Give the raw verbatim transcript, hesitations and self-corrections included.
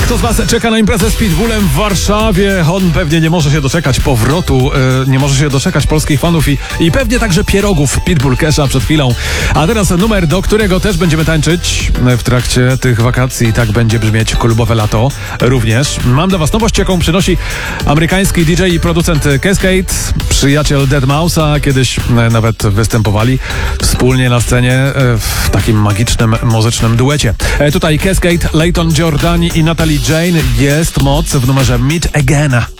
Kto z was czeka na imprezę z Pitbullem w Warszawie? On pewnie nie może się doczekać powrotu, yy, nie może się doczekać polskich fanów i, i pewnie także pierogów Pitbull Kesha przed chwilą. A teraz numer, do którego też będziemy tańczyć w trakcie tych wakacji. Tak będzie brzmieć klubowe lato również. Mam dla was nowość, jaką przynosi amerykański D J i producent Kaskade, przyjaciel deadmau five. Kiedyś nawet występowali wspólnie na scenie w takim magicznym, muzycznym duecie. Tutaj Kaskade, Layton Giordani i Natalie Jane. Jest moc w numerze Meet Again.